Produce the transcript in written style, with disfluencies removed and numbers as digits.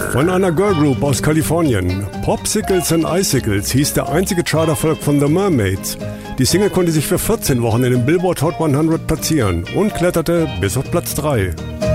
Von einer Girlgroup aus Kalifornien. Popsicles and Icicles hieß der einzige Charterfolg von The Mermaids. Die Single konnte sich für 14 Wochen in den Billboard Hot 100 platzieren und kletterte bis auf Platz 3.